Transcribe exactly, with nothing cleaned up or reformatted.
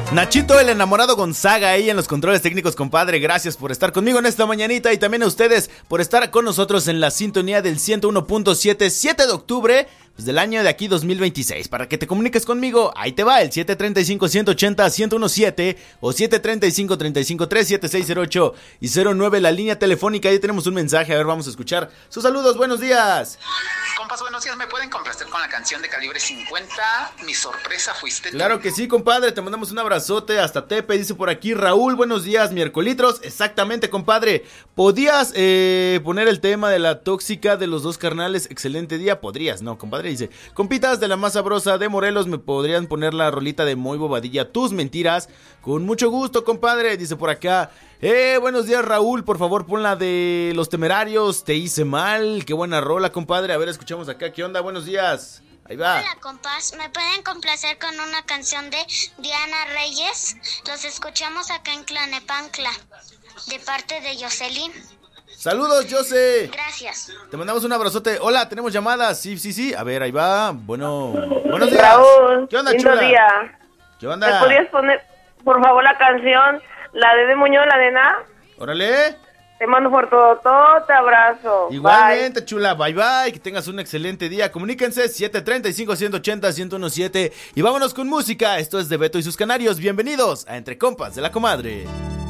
Nachito, el enamorado Gonzaga, ahí en los controles técnicos, compadre. Gracias por estar conmigo en esta mañanita y también a ustedes por estar con nosotros en la sintonía del ciento uno punto siete, siete de octubre pues, del año de aquí dos mil veintiséis. Para que te comuniques conmigo, ahí te va el siete treinta y cinco, ciento ochenta, ciento diecisiete o siete treinta y cinco, treinta y cinco, tres siete seis cero ocho y cero nueve, la línea telefónica. Ahí tenemos un mensaje, a ver, vamos a escuchar sus saludos. Buenos días. Compas, buenos días, ¿me pueden complacer con la canción de Calibre cincuenta? Mi sorpresa fuiste tú. Claro que sí, compadre, te mandamos un abrazote hasta Tepe, dice por aquí Raúl, buenos días, miércolitros. Exactamente, compadre, ¿podías eh, poner el tema de la tóxica de los dos carnales? Excelente día, podrías, no, compadre, dice, compitas de la más sabrosa de Morelos, ¿me podrían poner la rolita de Moy Bobadilla, tus mentiras? Con mucho gusto, compadre, dice por acá. Eh, buenos días, Raúl, por favor pon la de Los Temerarios, te hice mal. Qué buena rola, compadre. A ver, escuchamos acá, ¿qué onda? Buenos días. Ahí va. Hola, compas, ¿me pueden complacer con una canción de Diana Reyes? Los escuchamos acá en Tlalnepantla, de parte de Jocelyn. Saludos, Jose. Gracias. Te mandamos un abrazote. Hola, tenemos llamadas. Sí, sí, sí. A ver, ahí va. Bueno, buenos días. Raúl, ¿Qué onda, lindo chula? día. ¿Qué onda? ¿Me podrías poner, por favor, la canción, la de De Muñoz, la de Na? Órale. Te mando por todo, todo, te abrazo. Igualmente, bye. Chula, bye bye, que tengas un excelente día. Comuníquense, siete treinta y cinco, ciento ochenta, ciento diecisiete. Y vámonos con música, esto es de Beto y sus Canarios. Bienvenidos a Entre Compas de la Comadre.